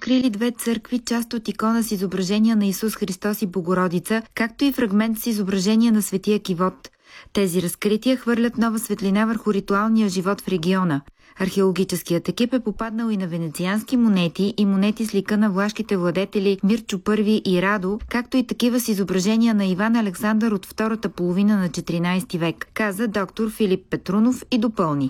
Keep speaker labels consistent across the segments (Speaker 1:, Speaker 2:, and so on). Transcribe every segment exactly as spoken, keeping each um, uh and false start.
Speaker 1: открили две църкви, част от икона с изображения на Исус Христос и Богородица, както и фрагмент с изображение на Светия Кивот. Тези разкрития хвърлят нова светлина върху ритуалния живот в региона. Археологическият екип е попаднал и на венециански монети и монети с лика на влашките владетели Мирчо Първи и Радо, както и такива с изображения на Иван Александър от втората половина на четиринайсети век, каза доктор Филип Петрунов и допълни.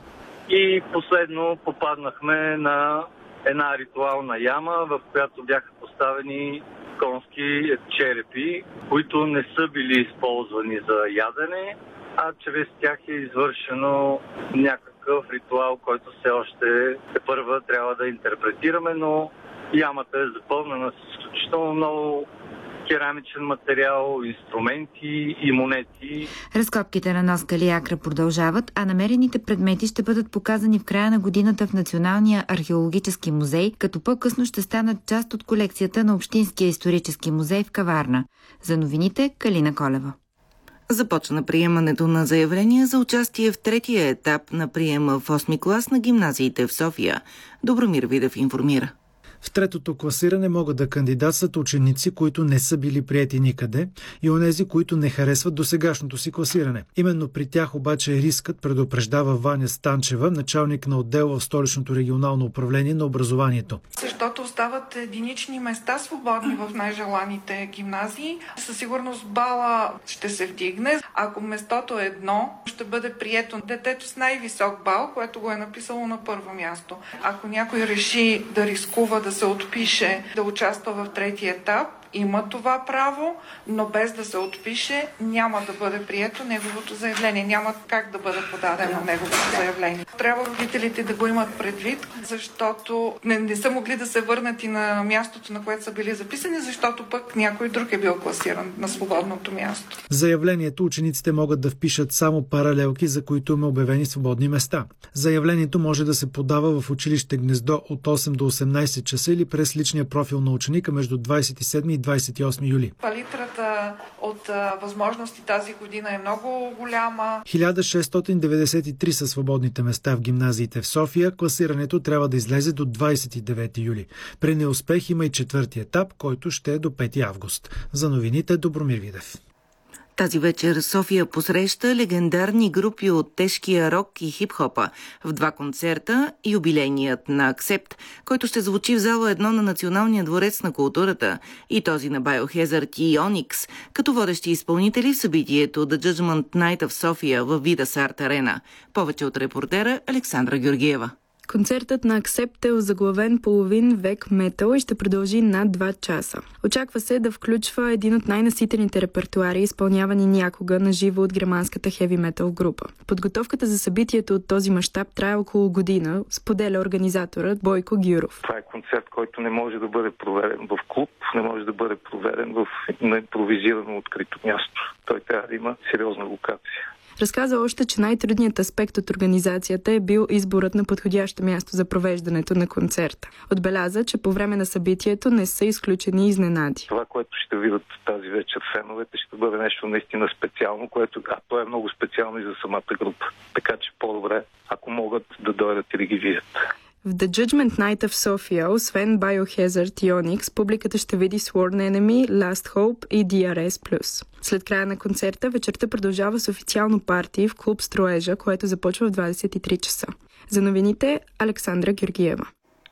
Speaker 2: И последно попаднахме на една ритуална яма, в която бяха поставени конски черепи, които не са били използвани за ядене, а чрез тях е извършено някакъв ритуал, който все още тепърва трябва да интерпретираме, но ямата е запълнена с изключително много керамичен материал, инструменти и монети.
Speaker 1: Разкопките на нос Калиакра продължават, а намерените предмети ще бъдат показани в края на годината в Националния археологически музей, като по-късно ще станат част от колекцията на Общинския исторически музей в Каварна. За новините Калина Колева.
Speaker 3: Започна приемането на заявления за участие в третия етап на приема в осми клас на гимназиите в София. Добромир Видев информира.
Speaker 4: В третото класиране могат да кандидатстват ученици, които не са били приети никъде, и онези, които не харесват досегашното си класиране. Именно при тях обаче рискът, предупреждава Ваня Станчева, началник на отдел в Столичното регионално управление на образованието.
Speaker 5: Защото остават единични места свободни в най-желаните гимназии. Със сигурност бала ще се вдигне. Ако местото е едно, ще бъде прието детето с най-висок бал, което го е написало на първо място. Ако някой реши да рискува да се отпише, да участва в третия етап, има това право, но без да се отпише няма да бъде прието неговото заявление. Няма как да бъде подадено неговото заявление. Трябва родителите да го имат предвид, защото не, не са могли да се върнат и на мястото, на което са били записани, защото пък някой друг е бил класиран на свободното място.
Speaker 4: В заявлението учениците могат да впишат само паралелки, за които има обявени свободни места. Заявлението може да се подава в училище Гнездо от осем до осемнайсет часа или през личния профил на ученика между двайсет и седми и двайсет и осми юли.
Speaker 5: Палитрата от а, възможности тази година е много голяма.
Speaker 4: хиляда шестстотин деветдесет и три са свободните места в гимназиите в София. Класирането трябва да излезе до двайсет и девети юли. При неуспех има и четвърти етап, който ще е до пети август. За новините Добромир Видев.
Speaker 3: Тази вечер София посреща легендарни групи от тежкия рок и хип-хопа в два концерта, юбилейният на Аксепт, който ще звучи в зала едно на Националния дворец на културата, и този на Biohazard и Onyx, като водещи изпълнители в събитието The Judgment Night в София в Видас Арт Арена. Повече от репортера Александра Георгиева.
Speaker 6: Концертът на Аксепт е озаглавен половин век метал и ще продължи над два часа. Очаква се да включва един от най-наситените репертуари, изпълнявани някога на живо от германската хеви метал група. Подготовката за събитието от този мащаб трае около година, споделя организаторът Бойко Гюров.
Speaker 7: Това е концерт, който не може да бъде проведен в клуб, не може да бъде проведен в импровизирано открито място. Той трябва да има сериозна локация.
Speaker 6: Разказа още, че най-трудният аспект от организацията е бил изборът на подходящо място за провеждането на концерта. Отбеляза, че по време на събитието не са изключени изненади.
Speaker 7: Това, което ще видят тази вечер феновете, ще бъде нещо наистина специално, което, а то е много специално и за самата група. Така че по-добре, ако могат да дойдат и да ги видят.
Speaker 6: В The Judgment Night в София, освен Biohazard и Onyx, публиката ще види Sworn Enemy, Last Hope и Ди Ар Ес плюс. След края на концерта, вечерта продължава с официално парти в клуб Строежа, което започва в двайсет и три часа. За новините Александра Георгиева.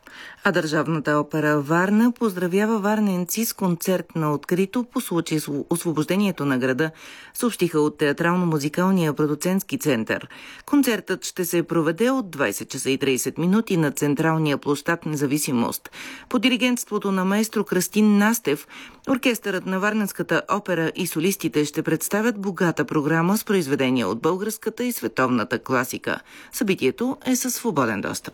Speaker 3: А Държавната опера Варна поздравява варненци с концерт на открито по случай с освобождението на града, съобщиха от Театрално-музикалния продуцентски център. Концертът ще се проведе от двайсет часа и трийсет минути на централния площад Независимост. По диригентството на маестро Кръстин Настев, оркестърът на Варненската опера и солистите ще представят богата програма с произведения от българската и световната класика. Събитието е със свободен достъп.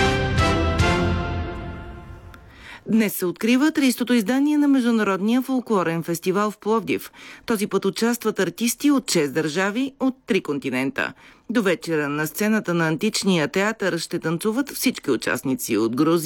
Speaker 3: Днес се открива тридесетото издание на Международния фолклорен фестивал в Пловдив. Този път участват артисти от шест държави от три континента. До вечера на сцената на античния театър ще танцуват всички участници от Грузия,